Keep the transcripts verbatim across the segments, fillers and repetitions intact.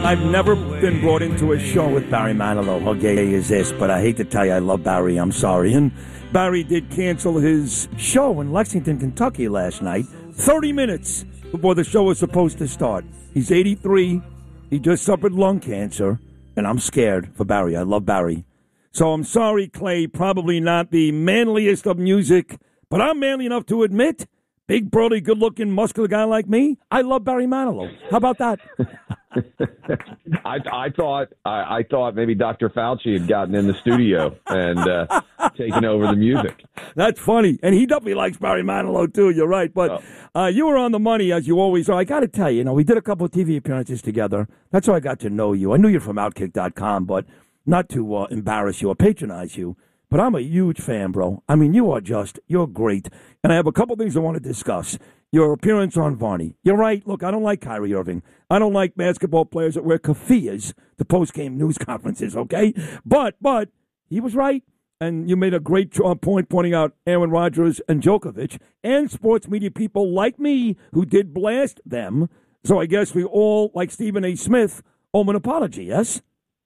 I've never been brought into a show with Barry Manilow. How gay is this? But I hate to tell you, I love Barry. I'm sorry. And Barry did cancel his show in Lexington, Kentucky last night, thirty minutes before the show was supposed to start. He's eighty-three. He just suffered lung cancer, and I'm scared for Barry. I love Barry. So I'm sorry, Clay, probably not the manliest of music, but I'm manly enough to admit, big, burly, good-looking, muscular guy like me, I love Barry Manilow. How about that? I, I thought I, I thought maybe Doctor Fauci had gotten in the studio and uh, taken over the music. That's funny, and he definitely likes Barry Manilow too. You're right, but oh. uh, you were on the money as you always are. I got to tell you, you know, we did a couple of T V appearances together. That's how I got to know you. I knew you from Outkick dot com, but not to uh, embarrass you or patronize you. But I'm a huge fan, bro. I mean, you are just, you're great. And I have a couple things I want to discuss. Your appearance on Varney. You're right. Look, I don't like Kyrie Irving. I don't like basketball players that wear keffiyehs to post-game news conferences, okay? But, but, he was right. And you made a great point pointing out Aaron Rodgers and Djokovic and sports media people like me who did blast them. So I guess we all, like Stephen A. Smith, owe an apology, yes?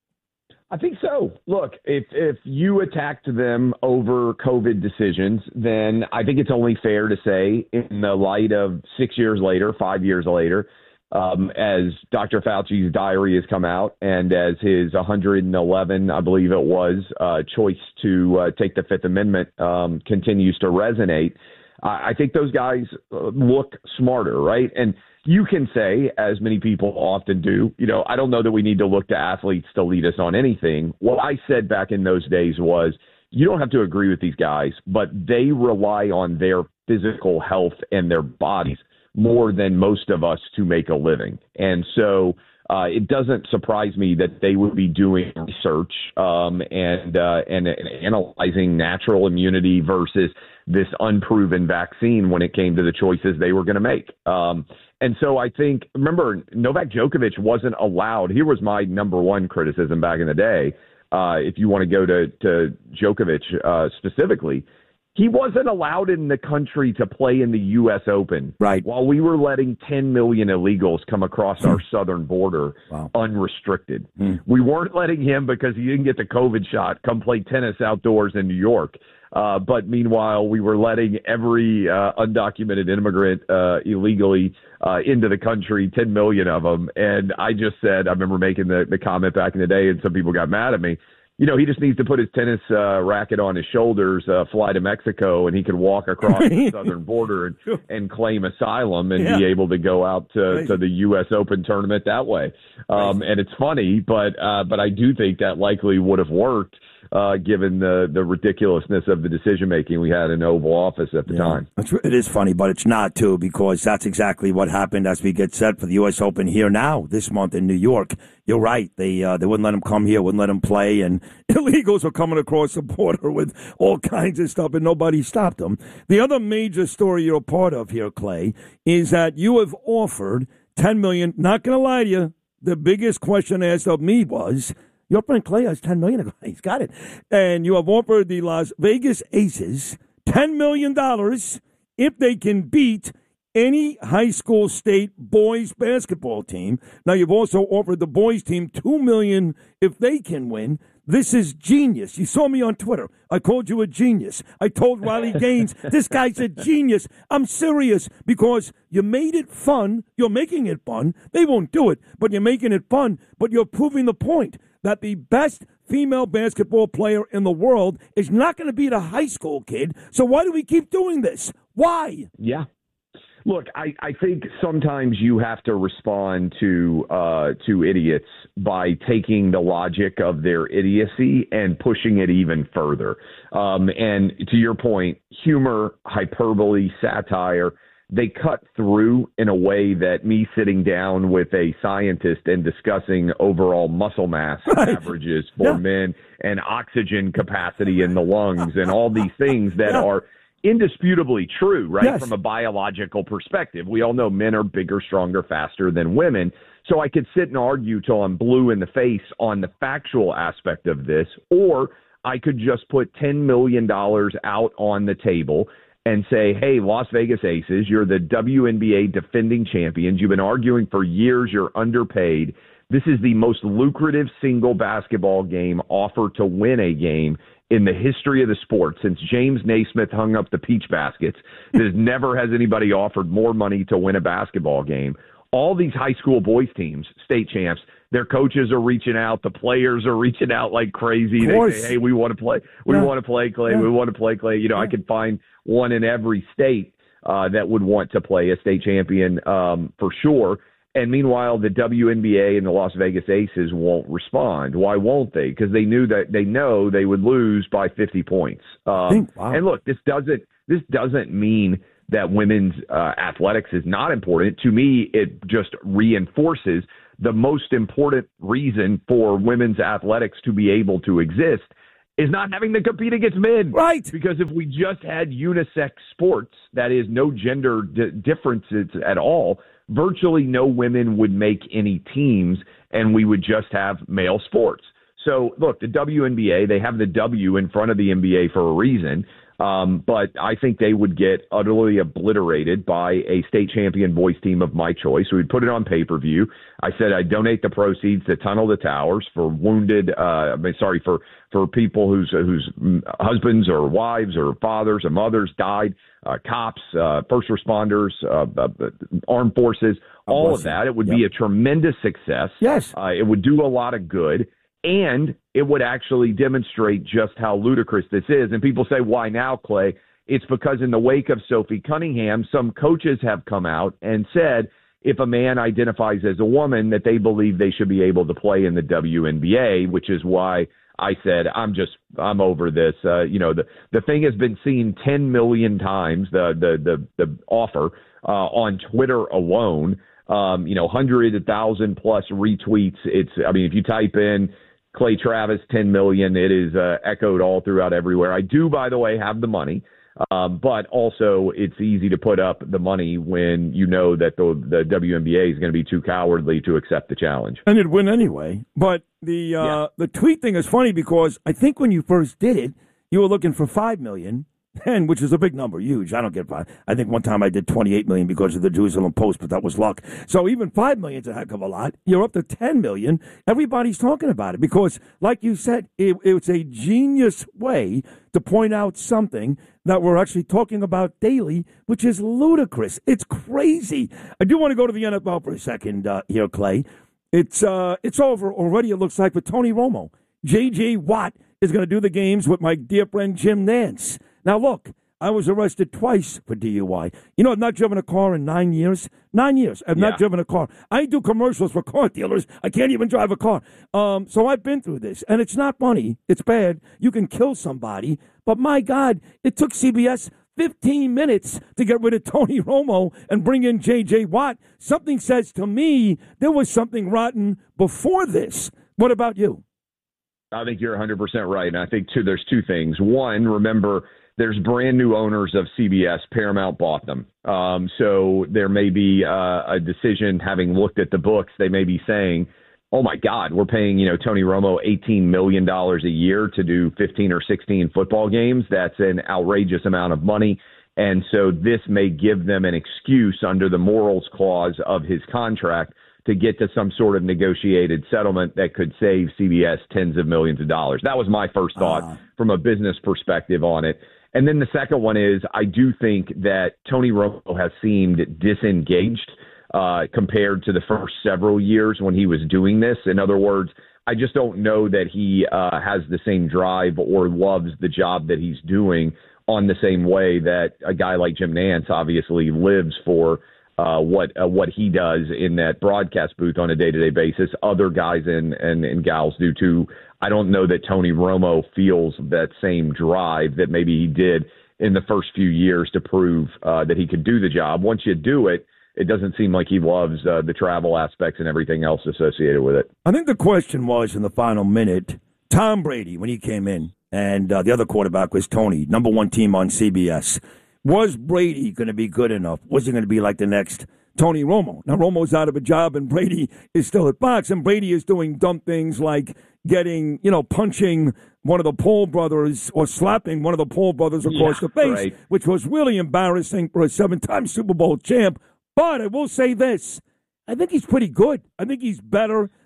I think so. Look, if if you attacked them over COVID decisions, then I think it's only fair to say, in the light of six years later, five years later, um, as Doctor Fauci's diary has come out and as his one hundred eleven, I believe it was, uh, choice to uh, take the Fifth Amendment um, continues to resonate, I, I think those guys look smarter, right? And you can say, as many people often do, you know, I don't know that we need to look to athletes to lead us on anything. What I said back in those days was, you don't have to agree with these guys, but they rely on their physical health and their bodies more than most of us to make a living. And so uh, it doesn't surprise me that they would be doing research um, and, uh, and and analyzing natural immunity versus this unproven vaccine when it came to the choices they were going to make. Um, and so I think, remember, Novak Djokovic wasn't allowed. Here was my number one criticism back in the day. Uh, if you want to go to, to Djokovic uh, specifically, he wasn't allowed in the country to play in the U S Open. Right. While we were letting ten million illegals come across our southern border wow. unrestricted. Hmm. We weren't letting him, because he didn't get the COVID shot, come play tennis outdoors in New York. Uh, but meanwhile, we were letting every uh, undocumented immigrant uh, illegally uh, into the country, ten million of them. And I just said, I remember making the, the comment back in the day, and some people got mad at me. You know, he just needs to put his tennis uh, racket on his shoulders, uh, fly to Mexico, and he could walk across the southern border and, and claim asylum and yeah. be able to go out to, to the U S Open tournament that way. Um, and it's funny, but uh, but I do think that likely would have worked. Uh, given the, the ridiculousness of the decision-making we had in Oval Office at the yeah. time. It's, it is funny, but it's not, too, because that's exactly what happened as we get set for the U S Open here now, this month in New York. You're right. They uh, they wouldn't let him come here, wouldn't let him play, and illegals were coming across the border with all kinds of stuff, and nobody stopped them. The other major story you're a part of here, Clay, is that you have offered ten million dollars. Not going to lie to you, the biggest question asked of me was, your friend Clay has ten million dollars. He's got it. And you have offered the Las Vegas Aces ten million dollars if they can beat any high school state boys basketball team. Now, you've also offered the boys team two million dollars if they can win. This is genius. You saw me on Twitter. I called you a genius. I told Riley Gaines, this guy's a genius. I'm serious, because you made it fun. You're making it fun. They won't do it, but you're making it fun. But you're proving the point that the best female basketball player in the world is not going to beat a high school kid. So why do we keep doing this? Why? Yeah. Look, I, I think sometimes you have to respond to uh, to idiots by taking the logic of their idiocy and pushing it even further. Um, and to your point, humor, hyperbole, satire, they cut through in a way that me sitting down with a scientist and discussing overall muscle mass right. averages for yeah. men and oxygen capacity in the lungs and all these things that yeah. are indisputably true, right? Yes. From a biological perspective. We all know men are bigger, stronger, faster than women. So I could sit and argue till I'm blue in the face on the factual aspect of this, or I could just put ten million dollars out on the table and say, hey, Las Vegas Aces, you're the W N B A defending champions. You've been arguing for years you're underpaid. This is the most lucrative single basketball game offer to win a game in the history of the sport. Since James Naismith hung up the peach baskets, there's never has anybody offered more money to win a basketball game. All these high school boys teams, state champs, their coaches are reaching out. The players are reaching out like crazy. They say, hey, we want to play. We yeah. want to play, Clay. Yeah. We want to play, Clay. You know, yeah. I could find one in every state uh, that would want to play a state champion um, for sure. And meanwhile, the W N B A and the Las Vegas Aces won't respond. Why won't they? Because they knew that they know they would lose by fifty points. Um, wow. And look, this doesn't this doesn't mean that women's uh, athletics is not important. To me, it just reinforces the most important reason for women's athletics to be able to exist is not having to compete against men. Right. Because if we just had unisex sports, that is no gender d- differences at all, virtually no women would make any teams, and we would just have male sports. So, look, the W N B A, they have the W in front of the N B A for a reason, um, but I think they would get utterly obliterated by a state champion boys team of my choice. So we'd put it on pay-per-view. I said I'd donate the proceeds to Tunnel the Towers for wounded, uh, I mean, sorry, for, for people whose whose husbands or wives or fathers or mothers died, uh, cops, uh, first responders, uh, uh, armed forces, all of that. It would yep. be a tremendous success. Yes. Uh, it would do a lot of good. And it would actually demonstrate just how ludicrous this is. And people say, why now, Clay? It's because in the wake of Sophie Cunningham, some coaches have come out and said if a man identifies as a woman, that they believe they should be able to play in the W N B A, which is why I said, I'm just, I'm over this. Uh, you know, the, the thing has been seen ten million times, the, the, the, the offer uh, on Twitter alone, um, you know, one hundred thousand plus retweets. It's, I mean, if you type in Clay Travis, ten million, it is uh, echoed all throughout everywhere. I do, by the way, have the money, um, but also it's easy to put up the money when you know that the, the W N B A is going to be too cowardly to accept the challenge. And it'd win anyway. But the uh, yeah. the tweet thing is funny because I think when you first did it, you were looking for five million. And which is a big number, huge. I don't get five. I think one time I did twenty-eight million because of the Jerusalem Post, but that was luck. So even five million is a heck of a lot. You're up to ten million. Everybody's talking about it because, like you said, it, it's a genius way to point out something that we're actually talking about daily, which is ludicrous. It's crazy. I do want to go to the N F L for a second uh, here, Clay. It's uh, it's over already. It looks like with Tony Romo, J J Watt is going to do the games with my dear friend Jim Nantz. Now, look, I was arrested twice for D U I. You know, I've not driven a car in nine years. Nine years. I've yeah. not driven a car. I do commercials for car dealers. I can't even drive a car. Um, so I've been through this. And it's not funny. It's bad. You can kill somebody. But, my God, it took C B S fifteen minutes to get rid of Tony Romo and bring in J J Watt. Something says to me there was something rotten before this. What about you? I think you're one hundred percent right. And I think, too, there's two things. One, remember, there's brand new owners of C B S. Paramount bought them. Um, so there may be uh, a decision, having looked at the books, they may be saying, oh, my God, we're paying, you know, Tony Romo eighteen million dollars a year to do fifteen or sixteen football games. That's an outrageous amount of money. And so this may give them an excuse under the morals clause of his contract to get to some sort of negotiated settlement that could save C B S tens of millions of dollars. That was my first thought uh. from a business perspective on it. And then the second one is I do think that Tony Romo has seemed disengaged uh, compared to the first several years when he was doing this. In other words, I just don't know that he uh, has the same drive or loves the job that he's doing on the same way that a guy like Jim Nantz obviously lives for uh, what uh, what he does in that broadcast booth on a day-to-day basis. Other guys and, and, and gals do too. I don't know that Tony Romo feels that same drive that maybe he did in the first few years to prove uh, that he could do the job. Once you do it, it doesn't seem like he loves uh, the travel aspects and everything else associated with it. I think the question was in the final minute, Tom Brady, when he came in, and uh, the other quarterback was Tony, number one team on C B S. Was Brady going to be good enough? Was he going to be like the next Tony Romo? Now, Romo's out of a job, and Brady is still at Fox, and Brady is doing dumb things like getting, you know, punching one of the Paul brothers or slapping one of the Paul brothers across yeah, the face, right. which was really embarrassing for a seven-time Super Bowl champ. But I will say this. I think he's pretty good. I think he's better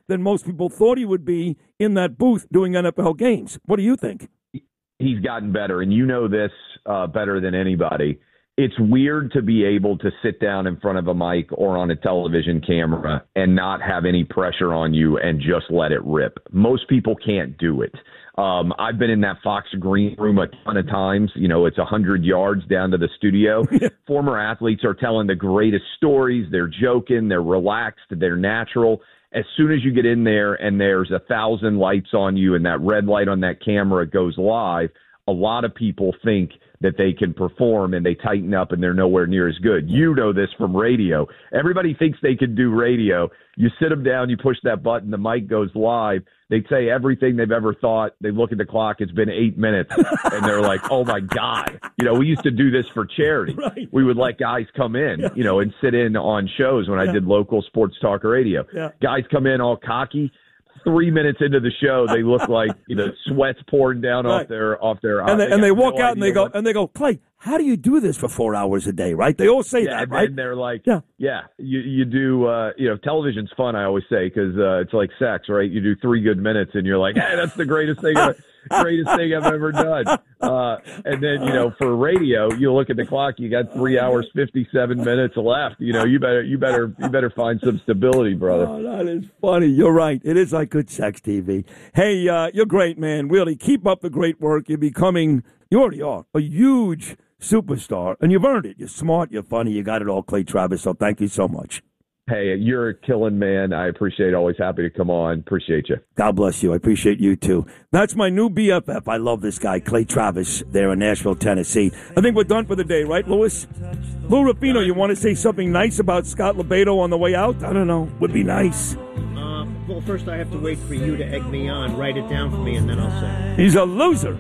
than most people thought he would be in that booth doing N F L games. What do you think? He's gotten better, and you know this uh, better than anybody. It's weird to be able to sit down in front of a mic or on a television camera and not have any pressure on you and just let it rip. Most people can't do it. Um, I've been in that Fox green room a ton of times. You know, it's one hundred yards down to the studio. Former athletes are telling the greatest stories. They're joking. They're relaxed. They're natural. As soon as you get in there and there's a thousand lights on you and that red light on that camera goes live, a lot of people think that they can perform and they tighten up and they're nowhere near as good. You know this from radio. Everybody thinks they can do radio. You sit them down, you push that button, the mic goes live. They say everything they've ever thought. They look at the clock, it's been eight minutes, and they're like, oh, my God. You know, we used to do this for charity. Right. We would let guys come in, yeah. you know, and sit in on shows when yeah. I did local sports talk radio. Yeah. Guys come in all cocky. Three minutes into the show, they look like, you know, sweat's pouring down right. off their off their. And they, they, and they walk no out and they go what, and they go, Clay, how do you do this for four hours a day? Right? They all say yeah, that, and right? And they're like, yeah, yeah, you you do. Uh, you know, television's fun. I always say because uh, it's like sex, right? You do three good minutes and you're like, hey, that's the greatest thing. Greatest thing I've ever done. Uh, and then, you know, for radio, you look at the clock, you got three hours, fifty-seven minutes left. You know, you better, you better, you better find some stability, brother. Oh, that is funny. You're right. It is like good sex T V. Hey, uh, you're great, man. Really, keep up the great work. You're becoming, you already are, a huge superstar, and you've earned it. You're smart. You're funny. You got it all, Clay Travis. So thank you so much. Hey, you're a killing man. I appreciate it. Always happy to come on. Appreciate you. God bless you. I appreciate you, too. That's my new B F F. I love this guy, Clay Travis, there in Nashville, Tennessee. I think we're done for the day, right, Louis? Lou Rufino, you want to say something nice about Scott LeBedo on the way out? I don't know. Would be nice. Uh, well, first I have to wait for you to egg me on. Write it down for me, and then I'll say. He's a loser.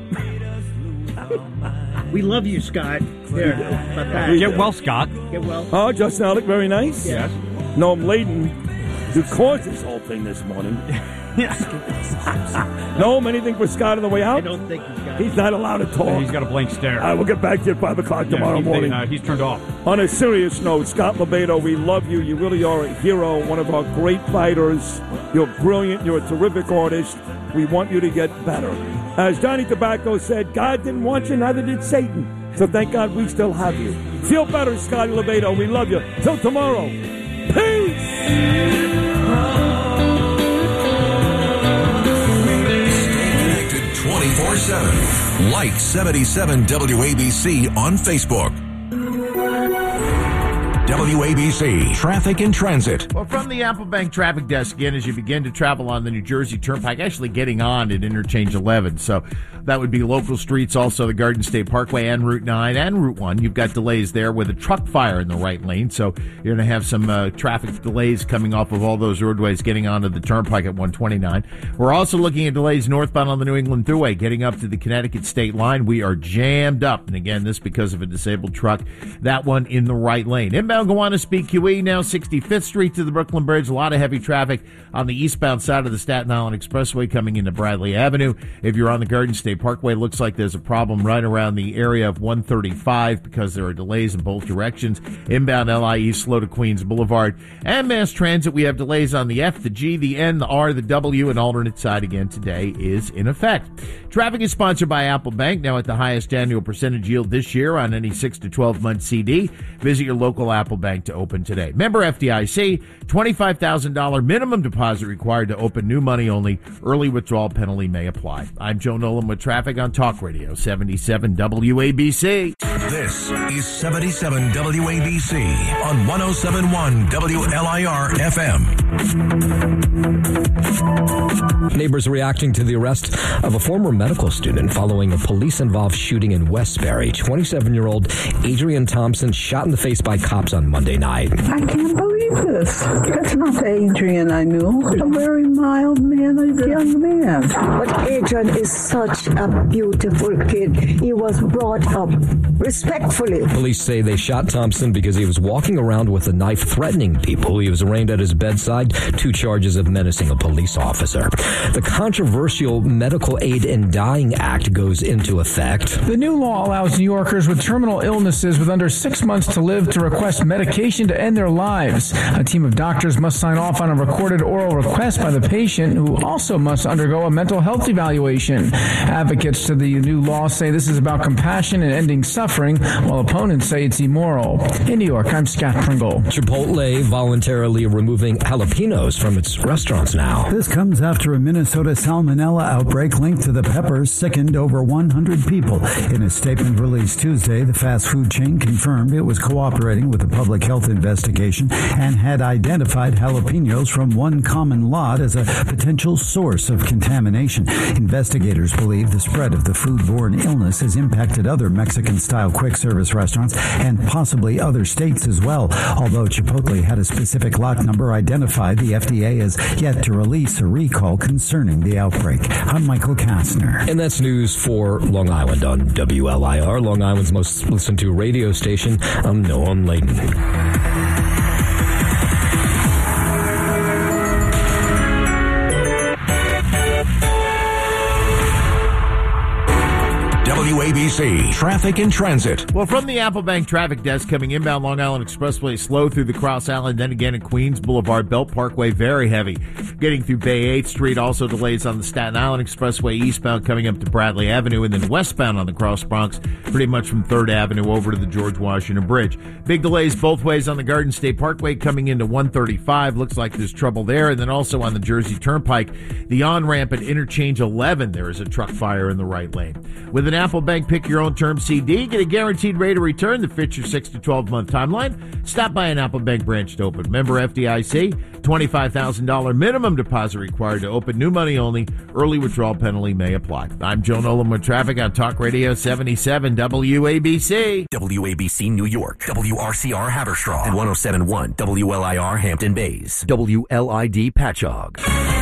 We love you, Scott. There, about that. Get well, Scott. Get well. Oh, Justin Alec, very nice. Yes. Noam Layden, who caused this whole thing this morning. Noam, anything for Scott on the way out? I don't think he's got He's not allowed to talk. Yeah, he's got a blank stare. All right, we'll get back to you at five o'clock tomorrow yeah, he, morning. Uh, he's turned off. On a serious note, Scott LeBedo, we love you. You really are a hero, one of our great fighters. You're brilliant. You're a terrific artist. We want you to get better. As Johnny Tobacco said, God didn't want you, neither did Satan. So thank God we still have you. Feel better, Scotty LeBedo. We love you. Till tomorrow. Peace! twenty-four seven. Like seventy-seven W A B C on Facebook. W A B C Traffic and Transit. Well, from the Apple Bank Traffic Desk, again, as you begin to travel on the New Jersey Turnpike, actually getting on at Interchange eleven. So that would be local streets, also the Garden State Parkway and Route nine and Route one. You've got delays there with a truck fire in the right lane. So you're going to have some uh, traffic delays coming off of all those roadways getting onto the Turnpike at one twenty-nine. We're also looking at delays northbound on the New England Thruway, getting up to the Connecticut State line. We are jammed up. And again, this because of a disabled truck. That one in the right lane. Inbound Gowanus B Q E, now sixty-fifth Street to the Brooklyn Bridge. A lot of heavy traffic on the eastbound side of the Staten Island Expressway coming into Bradley Avenue. If you're on the Garden State Parkway, looks like there's a problem right around the area of one thirty-five because there are delays in both directions. Inbound L I E slow to Queens Boulevard. And mass transit, we have delays on the F, the G, the N, the R, the W, and alternate side again today is in effect. Traffic is sponsored by Apple Bank, now at the highest annual percentage yield this year on any six to twelve month C D. Visit your local Apple Bank to open today. Member F D I C, twenty-five thousand dollars minimum deposit required to open, new money only. Early withdrawal penalty may apply. I'm Joe Nolan with traffic on Talk Radio seventy-seven W A B C. This is seventy-seven W A B C on one oh seven point one W L I R F M. Neighbors reacting to the arrest of a former medical student following a police-involved shooting in Westbury. twenty-seven-year-old Adrian Thompson shot in the face by cops on Monday night. I can't believe this. That's not the Adrian I knew. A very mild mannered young man. But Adrian is such a beautiful kid. He was brought up respectfully. Police say they shot Thompson because he was walking around with a knife threatening people. He was arraigned at his bedside, two charges of menacing a police officer. The controversial Medical Aid in Dying Act goes into effect. The new law allows New Yorkers with terminal illnesses with under six months to live to request medication to end their lives. A team of doctors must sign off on a recorded oral request by the patient, who also must undergo a mental health evaluation. Advocates to the new law say this is about compassion and ending suffering, while opponents say it's immoral. In New York, I'm Scott Pringle. Chipotle voluntarily removing jalapenos from its restaurants now. This comes after a Minnesota salmonella outbreak linked to the peppers sickened over one hundred people. In a statement released Tuesday, the fast food chain confirmed it was cooperating with the public health investigation and had identified jalapenos from one common lot as a potential source of contamination. Investigators believe the spread of the foodborne illness has impacted other Mexican-style quick-service restaurants and possibly other states as well. Although Chipotle had a specific lot number identified, the F D A has yet to release a recall concerning the outbreak. I'm Michael Kastner. And that's news for Long Island on W L I R, Long Island's most listened to radio station. I'm Noam Layden. W A B C Traffic and Transit. Well, from the Applebank Traffic Desk, coming inbound Long Island Expressway, slow through the Cross Island, then again at Queens Boulevard, Belt Parkway, very heavy. Getting through Bay eighth Street, also delays on the Staten Island Expressway eastbound coming up to Bradley Avenue, and then westbound on the Cross Bronx, pretty much from third Avenue over to the George Washington Bridge. Big delays both ways on the Garden State Parkway coming into one thirty-five. Looks like there's trouble there. And then also on the Jersey Turnpike, the on-ramp at Interchange eleven, there is a truck fire in the right lane. With an Applebank Pick Your Own Term C D, get a guaranteed rate of return that fits your six to twelve month timeline. Stop by an Applebank branch to open. Member F D I C, twenty-five thousand dollars minimum deposit required to open. New money only. Early withdrawal penalty may apply. I'm Joe Nolan with traffic on Talk Radio seventy-seven W A B C. W A B C New York, W R C R Haverstraw, and one oh seven point one W L I R Hampton Bays, W L I D Patchogue.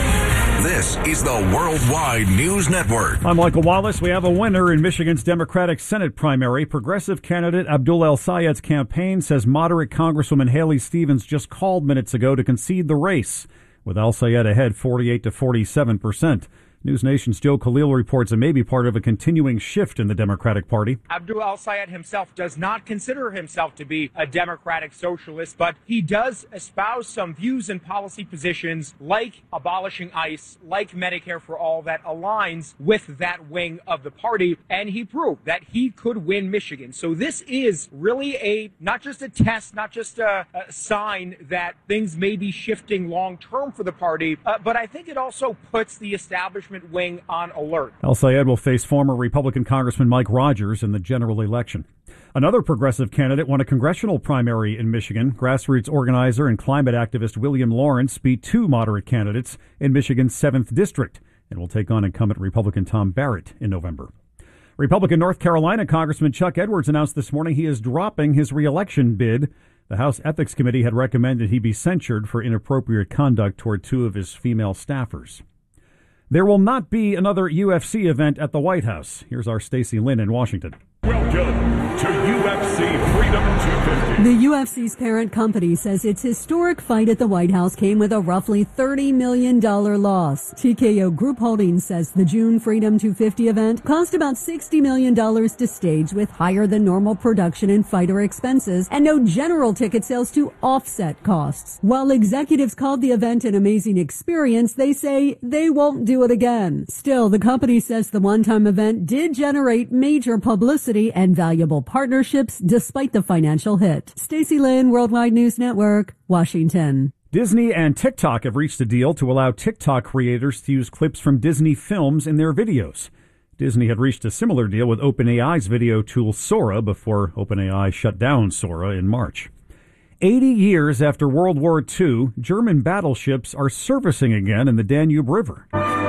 This is the Worldwide News Network. I'm Michael Wallace. We have a winner in Michigan's Democratic Senate primary. Progressive candidate Abdul El Sayed's campaign says moderate Congresswoman Haley Stevens just called minutes ago to concede the race, with El Sayed ahead forty-eight to forty-seven percent. News Nation's Joe Khalil reports it may be part of a continuing shift in the Democratic Party. Abdul El Sayed himself does not consider himself to be a democratic socialist, but he does espouse some views and policy positions like abolishing ICE, like Medicare for All, that aligns with that wing of the party, and he proved that he could win Michigan. So this is really a not just a test, not just a, a sign that things may be shifting long term for the party, uh, but I think it also puts the establishment wing on alert. El Sayed will face former Republican Congressman Mike Rogers in the general election. Another progressive candidate won a congressional primary in Michigan. Grassroots organizer and climate activist William Lawrence beat two moderate candidates in Michigan's seventh District and will take on incumbent Republican Tom Barrett in November. Republican North Carolina Congressman Chuck Edwards announced this morning he is dropping his re-election bid. The House Ethics Committee had recommended he be censured for inappropriate conduct toward two of his female staffers. There will not be another U F C event at the White House. Here's our Stacey Lynn in Washington. Welcome to U F C Freedom two fifty. The U F C's parent company says its historic fight at the White House came with a roughly thirty million dollars loss. T K O Group Holdings says the June Freedom two fifty event cost about sixty million dollars to stage, with higher than normal production and fighter expenses and no general ticket sales to offset costs. While executives called the event an amazing experience, they say they won't do it again. Still, the company says the one-time event did generate major publicity and valuable partnerships despite the financial hit. Stacey Lynn, Worldwide News Network, Washington. Disney and TikTok have reached a deal to allow TikTok creators to use clips from Disney films in their videos. Disney had reached a similar deal with OpenAI's video tool Sora before OpenAI shut down Sora in March. Eighty years after World War Two, German battleships are surfacing again in the Danube River.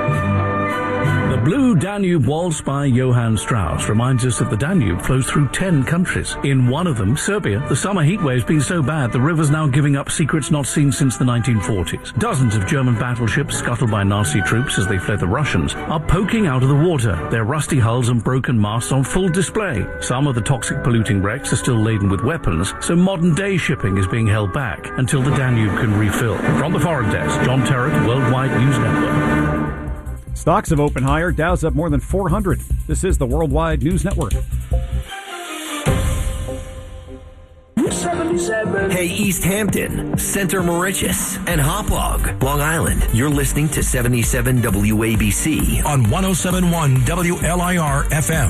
The Blue Danube Waltz by Johann Strauss reminds us that the Danube flows through ten countries. In one of them, Serbia, the summer heatwave's been so bad the river's now giving up secrets not seen since the nineteen forties. Dozens of German battleships, scuttled by Nazi troops as they fled the Russians, are poking out of the water, their rusty hulls and broken masts on full display. Some of the toxic polluting wrecks are still laden with weapons, so modern-day shipping is being held back until the Danube can refill. From the Foreign Desk, John Terrett, Worldwide News Network. Stocks have opened higher. Dow's up more than four hundred. This is the Worldwide News Network. seventy seventy-seven. Hey, East Hampton, Center Moriches, and Hauppauge, Long Island. You're listening to seventy-seven W A B C on one oh seven point one W L I R F M.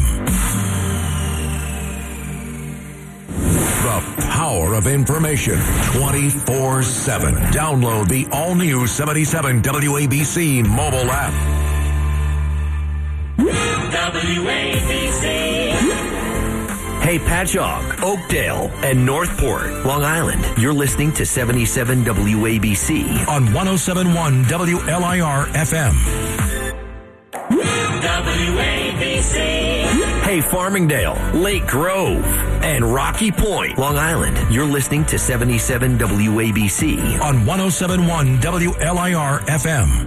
The power of information twenty-four seven. Download the all-new seventy-seven W A B C mobile app. W A B C. Hey, Patchogue, Oakdale, and Northport, Long Island. You're listening to seventy-seven W A B C on one oh seven point one W L I R F M. W A B C. Hey, Farmingdale, Lake Grove, and Rocky Point, Long Island. You're listening to seventy-seven W A B C on one oh seven point one W L I R F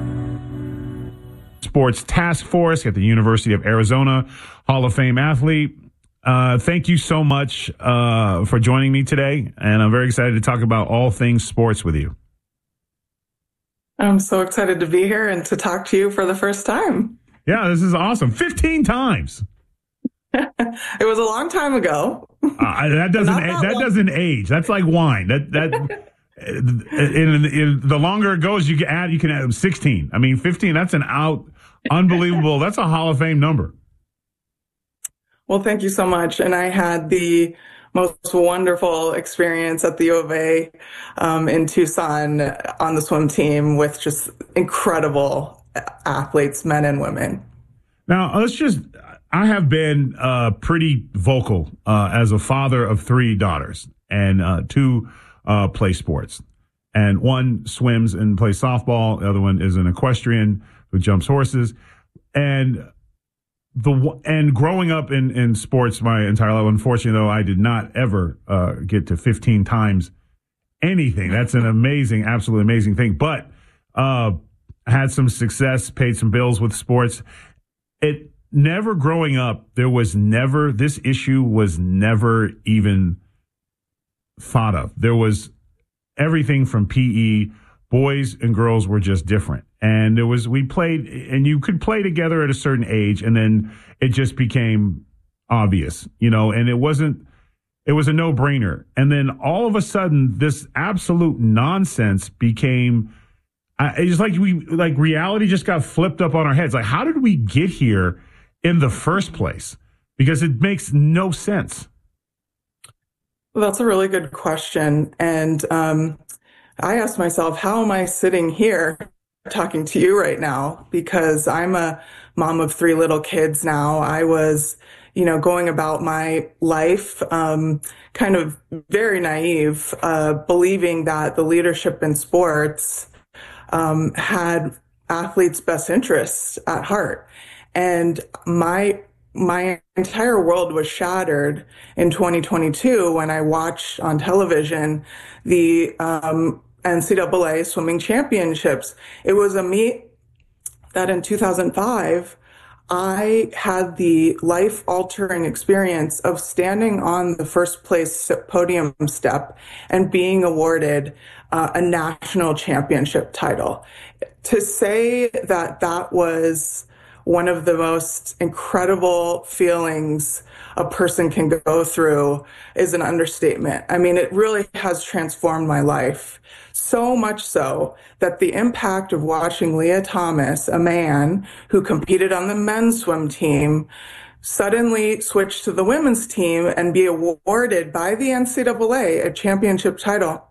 M. Sports Task Force at the University of Arizona, Hall of Fame athlete. Uh, thank you so much uh, for joining me today, and I'm very excited to talk about all things sports with you. I'm so excited to be here and to talk to you for the first time. Yeah, this is awesome. fifteen times. It was a long time ago. Uh, that doesn't that, that doesn't age. That's like wine. That that in, in, the longer it goes, you can add you can add sixteen. I mean, fifteen. That's an out unbelievable. That's a Hall of Fame number. Well, thank you so much. And I had the most wonderful experience at the U of A um, in Tucson on the swim team with just incredible athletes, men and women. Now, let's just, I have been uh, pretty vocal uh, as a father of three daughters, and uh, two uh, play sports. And one swims and plays softball. The other one is an equestrian who jumps horses. And The and growing up in, in sports my entire life, unfortunately, though, I did not ever uh, get to fifteen times anything. That's an amazing, absolutely amazing thing. But uh, had some success, paid some bills with sports. It never growing up, there was never, this issue was never even thought of. There was everything from P E. Boys and girls were just different. And there was, we played, and you could play together at a certain age, and then it just became obvious, you know, and it wasn't, it was a no-brainer. And then all of a sudden, this absolute nonsense became, uh, it's like we, like reality just got flipped up on our heads. Like, how did we get here in the first place? Because it makes no sense. Well, that's a really good question. And um, I asked myself, how am I sitting here talking to you right now? Because I'm a mom of three little kids now. I was, you know, going about my life, um, kind of very naive, uh, believing that the leadership in sports, um, had athletes' best interests at heart. And my, my entire world was shattered in twenty twenty-two when I watched on television the, um, N C double A swimming championships. It was a meet that in two thousand five, I had the life-altering experience of standing on the first place podium step and being awarded uh, a national championship title. To say that that was one of the most incredible feelings a person can go through is an understatement. I mean, it really has transformed my life. So much so that the impact of watching Lia Thomas, a man who competed on the men's swim team, suddenly switch to the women's team and be awarded by the N C double A a championship title,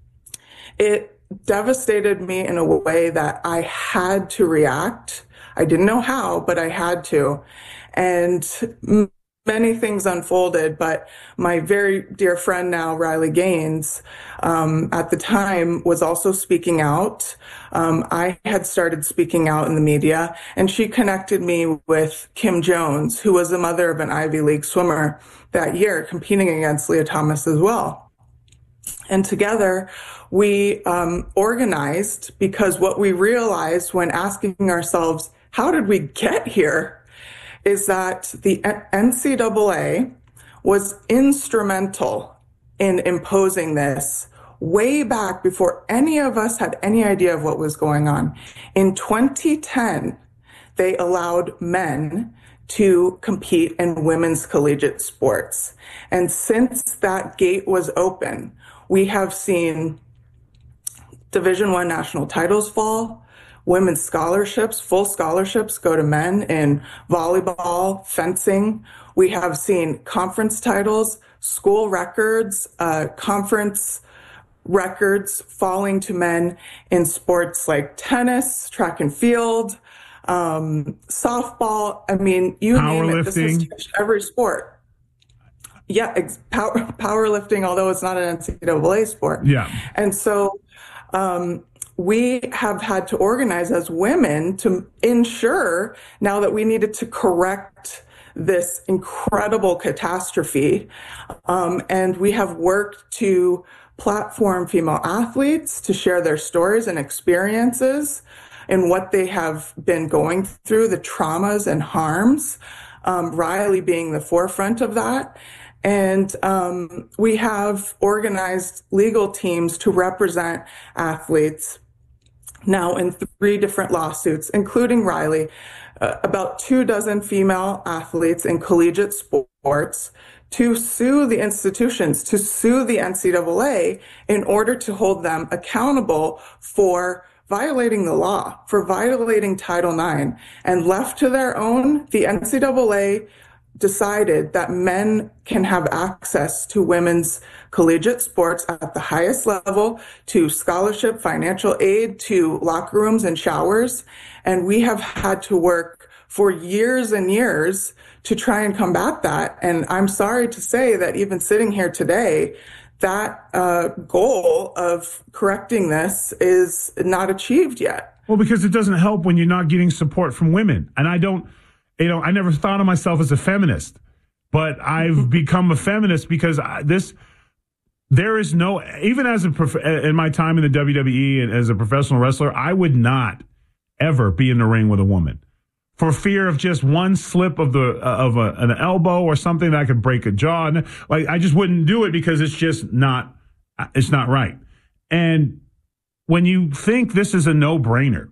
it devastated me in a way that I had to react. I didn't know how, but I had to. And many things unfolded, but my very dear friend now, Riley Gaines, um, at the time was also speaking out. Um, I had started speaking out in the media, and she connected me with Kim Jones, who was the mother of an Ivy League swimmer that year, competing against Lia Thomas as well. And together we um, organized, because what we realized when asking ourselves, how did we get here, is that the N C double A was instrumental in imposing this way back before any of us had any idea of what was going on. In twenty ten, they allowed men to compete in women's collegiate sports. And since that gate was open, we have seen Division One national titles fall, women's scholarships, full scholarships go to men in volleyball, fencing. We have seen conference titles, school records, uh, conference records falling to men in sports like tennis, track and field, um, softball. I mean, you name it, this has touched every sport. Yeah, ex- power, powerlifting, although it's not an N C double A sport. Yeah. And so um, we have had to organize as women to ensure now that we needed to correct this incredible catastrophe. Um, and we have worked to platform female athletes to share their stories and experiences and what they have been going through, the traumas and harms, um, Riley being the forefront of that. And um, we have organized legal teams to represent athletes now in three different lawsuits, including Riley, uh, about two dozen female athletes in collegiate sports to sue the institutions, to sue the N C double A in order to hold them accountable for violating the law, for violating Title nine. And left to their own, the N C double A decided that men can have access to women's collegiate sports at the highest level, to scholarship, financial aid, to locker rooms and showers. And we have had to work for years and years to try and combat that. And I'm sorry to say that even sitting here today, that uh, goal of correcting this is not achieved yet. Well, because it doesn't help when you're not getting support from women. And I don't, you know, I never thought of myself as a feminist, but I've become a feminist because I, this, there is no, even as a, prof, in my time in the W W E and as a professional wrestler, I would not ever be in the ring with a woman for fear of just one slip of the, uh, of a, an elbow or something that could break a jaw. And like, I just wouldn't do it because it's just not, it's not right. And when you think this is a no-brainer,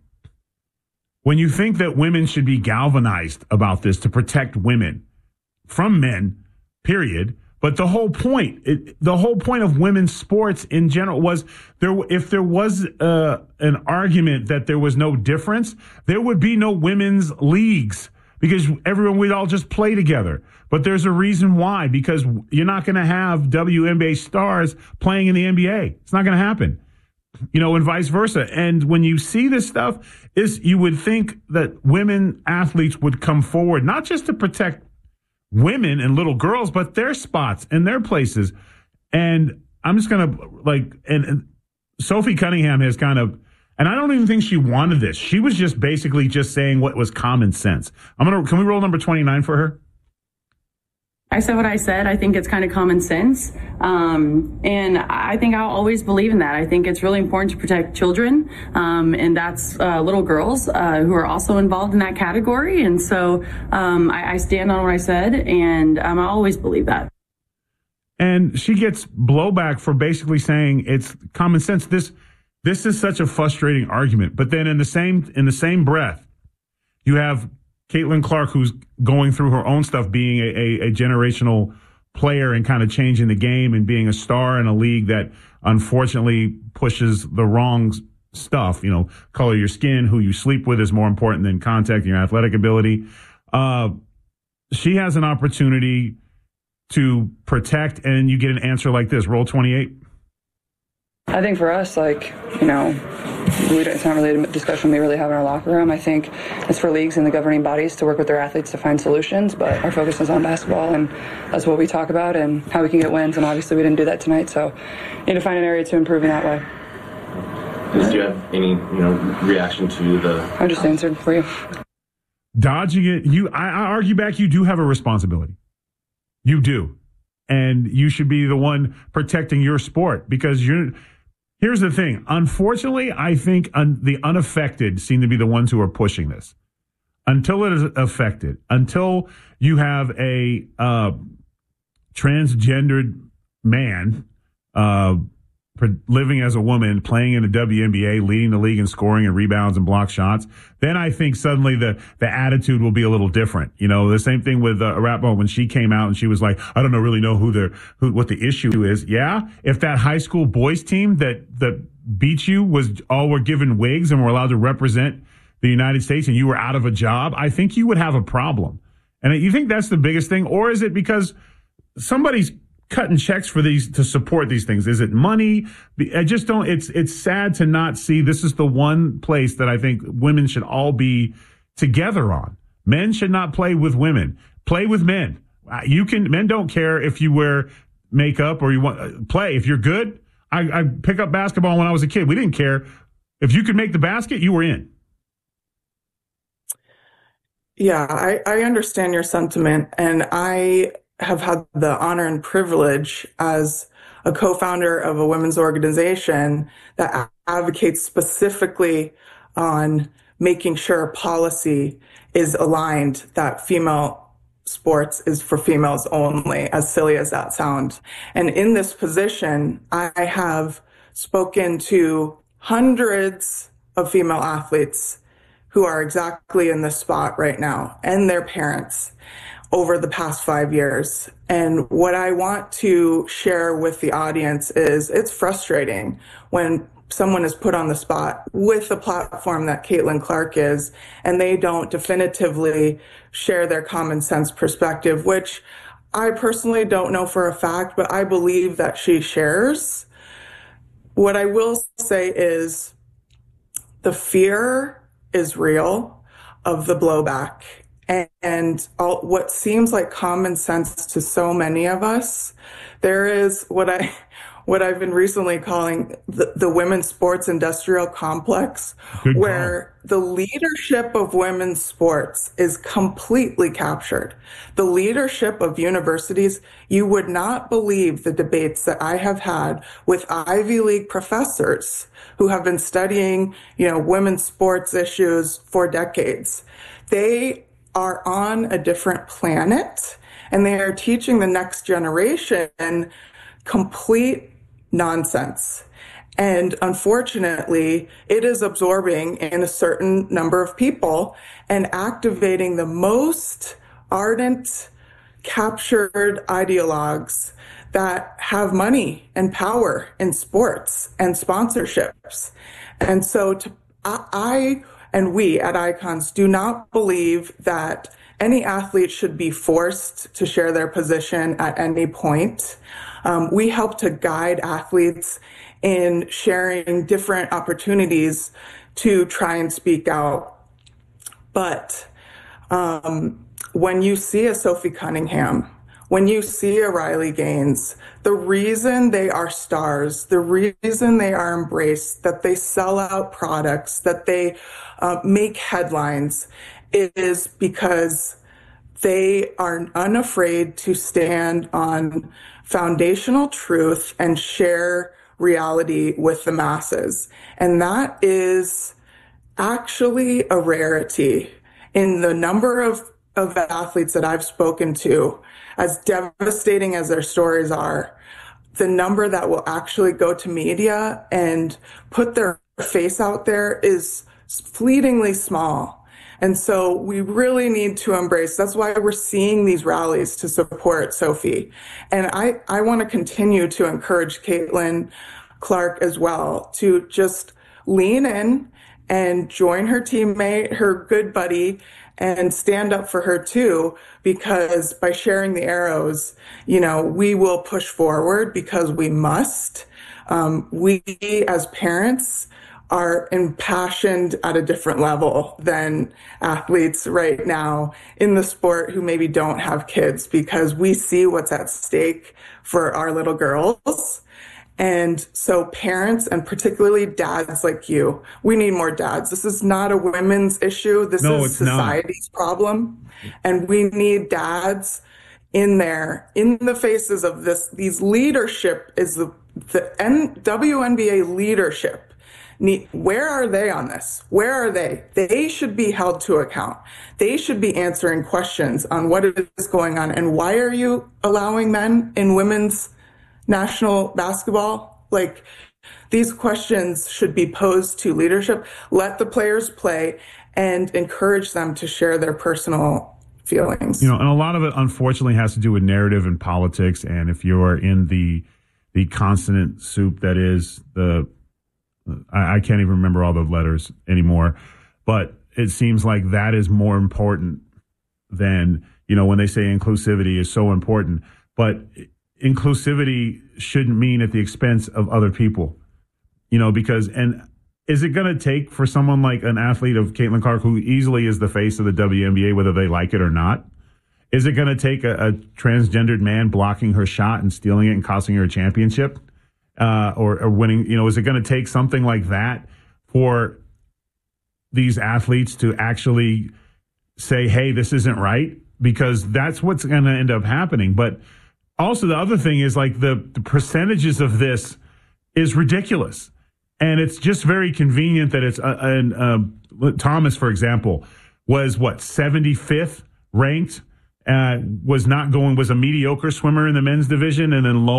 when you think that women should be galvanized about this to protect women from men, period. But the whole point, it, the whole point of women's sports in general was there. If there was uh, an argument that there was no difference, there would be no women's leagues because everyone would all just play together. But there's a reason why, because you're not going to have W N B A stars playing in the N B A. It's not going to happen. You know, and vice versa. And when you see this stuff, is you would think that women athletes would come forward, not just to protect women and little girls, but their spots and their places. And I'm just going to like, and, and Sophie Cunningham has kind of, and I don't even think she wanted this. She was just basically just saying what was common sense. I'm going to, can we roll number twenty-nine for her? I said what I said. I think it's kind of common sense. Um, and I think I'll always believe in that. I think it's really important to protect children. Um, and that's uh, little girls uh, who are also involved in that category. And so um, I, I stand on what I said, and um, I always believe that. And she gets blowback for basically saying it's common sense. This this is such a frustrating argument. But then in the same in the same breath, you have Caitlin Clark, who's going through her own stuff, being a, a, a generational player and kind of changing the game and being a star in a league that unfortunately pushes the wrong stuff. You know, color of your skin, who you sleep with is more important than contact and your athletic ability. Uh, she has an opportunity to protect, and you get an answer like this. Roll twenty-eight. I think for us, like, you know, we, it's not really a discussion we really have in our locker room. I think it's for leagues and the governing bodies to work with their athletes to find solutions, but our focus is on basketball, and that's what we talk about and how we can get wins, and obviously we didn't do that tonight, so need to find an area to improve in that way. Do you have any, you know, reaction to the... I just answered for you. Dodging it, you, I, I argue back, you do have a responsibility. You do. And you should be the one protecting your sport because you're... Here's the thing. Unfortunately, I think un- the unaffected seem to be the ones who are pushing this. Until it is affected, until you have a uh, transgendered man, uh, living as a woman, playing in the W N B A, leading the league in scoring and rebounds and block shots, then I think suddenly the, the attitude will be a little different. You know, the same thing with uh, Arapo when she came out and she was like, I don't know, really know who the, who, what the issue is. Yeah. If that high school boys team that, that beat you was all were given wigs and were allowed to represent the United States and you were out of a job, I think you would have a problem. And you think that's the biggest thing? Or is it because somebody's cutting checks for these to support these things? Is it money? I just don't. It's it's sad to not see this is the one place that I think women should all be together on. Men should not play with women. Play with men. You can. Men don't care if you wear makeup or you want uh, play. If you're good, I, I pick up basketball when I was a kid. We didn't care if you could make the basket. You were in. Yeah, I, I understand your sentiment, and I have had the honor and privilege as a co-founder of a women's organization that advocates specifically on making sure policy is aligned that female sports is for females only, as silly as that sounds. And in this position, I have spoken to hundreds of female athletes who are exactly in this spot right now, and their parents, over the past five years. And what I want to share with the audience is it's frustrating when someone is put on the spot with the platform that Caitlin Clark is, and they don't definitively share their common sense perspective, which I personally don't know for a fact, but I believe that she shares. What I will say is the fear is real of the blowback. And all, what seems like common sense to so many of us, there is what I, what I've been recently calling the, the women's sports industrial complex, Good where call. The leadership of women's sports is completely captured. The leadership of universities, you would not believe the debates that I have had with Ivy League professors who have been studying, you know, women's sports issues for decades. They are on a different planet, and they are teaching the next generation complete nonsense. And unfortunately, it is absorbing in a certain number of people and activating the most ardent, captured ideologues that have money and power in sports and sponsorships. And so to, I, I and we at Icons do not believe that any athlete should be forced to share their position at any point. Um, we help to guide athletes in sharing different opportunities to try and speak out. But um, when you see a Sophie Cunningham, when you see a Riley Gaines, the reason they are stars, the reason they are embraced, that they sell out products, that they uh, make headlines, is because they are unafraid to stand on foundational truth and share reality with the masses. And that is actually a rarity in the number of, of athletes that I've spoken to. As devastating as their stories are, the number that will actually go to media and put their face out there is fleetingly small. And so we really need to embrace, that's why we're seeing these rallies to support Sophie. And I, I want to continue to encourage Caitlin Clark as well to just lean in and join her teammate, her good buddy, and stand up for her too, because by sharing the arrows, you know, we will push forward because we must. Um, we as parents are impassioned at a different level than athletes right now in the sport who maybe don't have kids, because we see what's at stake for our little girls. And so parents, and particularly dads like you, we need more dads. This is not a women's issue. This no, is society's not. problem. And we need dads in there, in the faces of this. These leadership is the, the N, W N B A leadership. Need, where are they on this? Where are they? They should be held to account. They should be answering questions on what is going on. And why are you allowing men in women's national basketball? Like, These questions should be posed to leadership. Let the players play and encourage them to share their personal feelings. You know, and a lot of it, unfortunately, has to do with narrative and politics. And if you're in the the consonant soup that is the, I, I can't even remember all the letters anymore, but it seems like that is more important than, you know, when they say inclusivity is so important. But inclusivity shouldn't mean at the expense of other people, you know, because, and is it going to take for someone like an athlete of Caitlin Clark, who easily is the face of the W N B A, whether they like it or not? Is it going to take a, a transgendered man blocking her shot and stealing it and costing her a championship, uh, or, or winning? You know, is it going to take something like that for these athletes to actually say, hey, this isn't right? Because that's what's going to end up happening. But also the other thing is, like, the, the percentages of this is ridiculous. And it's just very convenient that it's, uh, and, uh, Thomas, for example, was what, seventy-fifth ranked, uh, was not going, was a mediocre swimmer in the men's division, and then low